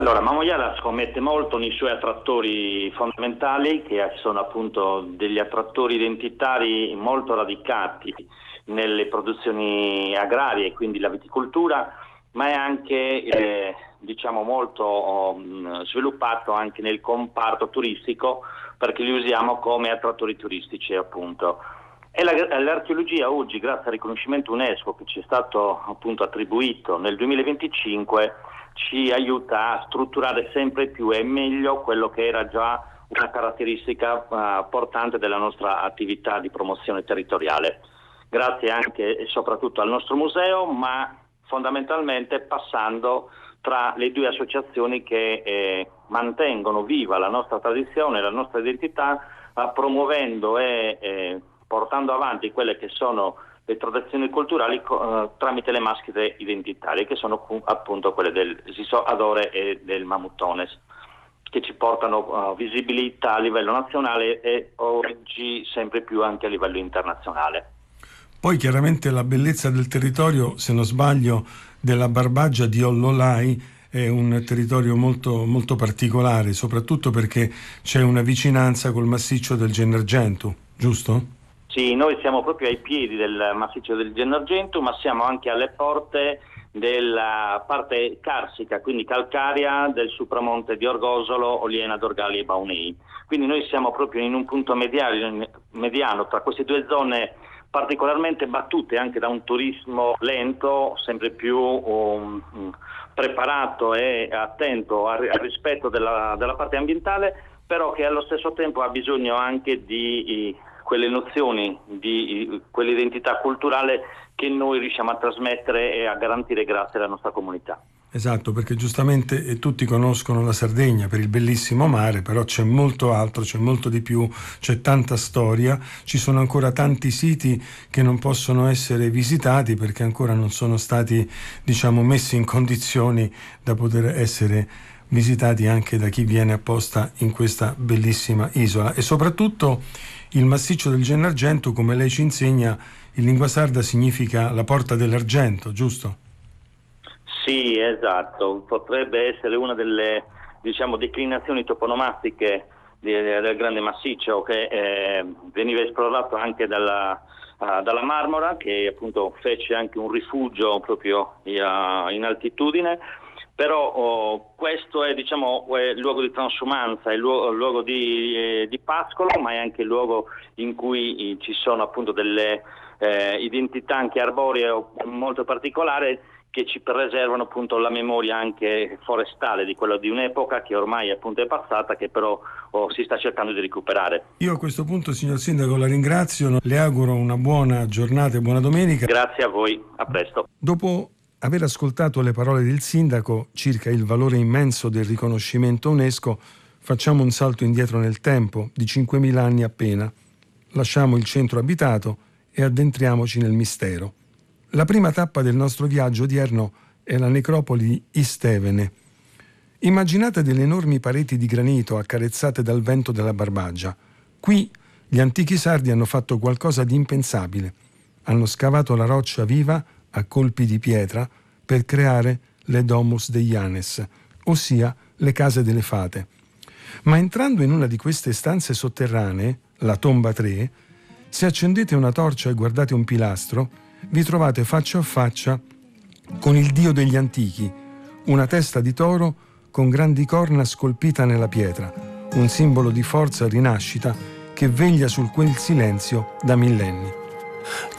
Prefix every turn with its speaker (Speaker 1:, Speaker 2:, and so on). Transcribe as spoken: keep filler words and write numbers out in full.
Speaker 1: Allora, Momoiala scommette molto nei suoi attrattori fondamentali, che sono appunto degli attrattori identitari molto radicati nelle produzioni agrarie, quindi la viticoltura, ma è anche eh, diciamo molto um, sviluppato anche nel comparto turistico, perché li usiamo come attrattori turistici appunto. E la, l'archeologia oggi, grazie al riconoscimento UNESCO che ci è stato appunto attribuito nel duemilaventicinque, ci aiuta a strutturare sempre più e meglio quello che era già una caratteristica uh, portante della nostra attività di promozione territoriale. Grazie anche e soprattutto al nostro museo, ma fondamentalmente passando tra le due associazioni che eh, mantengono viva la nostra tradizione, la nostra identità, uh, promuovendo e eh, portando avanti quelle che sono le tradizioni culturali uh, tramite le maschere identitarie, che sono appunto quelle del Siso Adore e del Mamutones, che ci portano uh, visibilità a livello nazionale e oggi sempre più anche a livello internazionale.
Speaker 2: Poi chiaramente la bellezza del territorio, se non sbaglio, della Barbagia di Ollolai è un territorio molto, molto particolare, soprattutto perché c'è una vicinanza col massiccio del Gennargentu, giusto?
Speaker 1: Sì, noi siamo proprio ai piedi del massiccio del Gennargentu, ma siamo anche alle porte della parte carsica, quindi calcarea del supramonte di Orgosolo, Oliena, Dorgali e Baunei. Quindi noi siamo proprio in un punto mediano, mediano tra queste due zone particolarmente battute anche da un turismo lento, sempre più um, preparato e attento al, al rispetto della, della parte ambientale, però che allo stesso tempo ha bisogno anche di quelle nozioni, di quell'identità culturale che noi riusciamo a trasmettere e a garantire grazie alla nostra comunità.
Speaker 2: Esatto, perché giustamente eh, tutti conoscono la Sardegna per il bellissimo mare, però c'è molto altro, c'è molto di più, c'è tanta storia, ci sono ancora tanti siti che non possono essere visitati perché ancora non sono stati, diciamo, messi in condizioni da poter essere visitati anche da chi viene apposta in questa bellissima isola. E soprattutto il massiccio del Gennargentu, come lei ci insegna, in lingua sarda significa la porta dell'argento, giusto?
Speaker 1: Sì, esatto, potrebbe essere una delle, diciamo, declinazioni toponomastiche di, del grande massiccio che eh, veniva esplorato anche dalla, uh, dalla Marmora, che appunto fece anche un rifugio proprio uh, in altitudine. Però oh, questo è, diciamo, è il luogo di transumanza, è il luogo, il luogo di, eh, di pascolo, ma è anche il luogo in cui eh, ci sono appunto delle eh, identità anche arboree molto particolari che ci preservano appunto la memoria anche forestale di quello di un'epoca che ormai appunto è passata, che però oh, si sta cercando di recuperare.
Speaker 2: Io a questo punto, signor Sindaco, la ringrazio, le auguro una buona giornata e buona domenica.
Speaker 1: Grazie a voi, a presto.
Speaker 2: Dopo aver ascoltato le parole del Sindaco circa il valore immenso del riconoscimento UNESCO, facciamo un salto indietro nel tempo di cinquemila anni appena. Lasciamo il centro abitato e addentriamoci nel mistero. La prima tappa del nostro viaggio odierno è la necropoli di Istevene. Immaginate delle enormi pareti di granito accarezzate dal vento della Barbagia. Qui gli antichi sardi hanno fatto qualcosa di impensabile. Hanno scavato la roccia viva a colpi di pietra per creare le domus deianes, ossia le case delle fate. Ma entrando in una di queste stanze sotterranee, la tomba tre, se accendete una torcia e guardate un pilastro, vi trovate faccia a faccia con il dio degli antichi, una testa di toro con grandi corna scolpita nella pietra, un simbolo di forza e rinascita che veglia sul quel silenzio da millenni.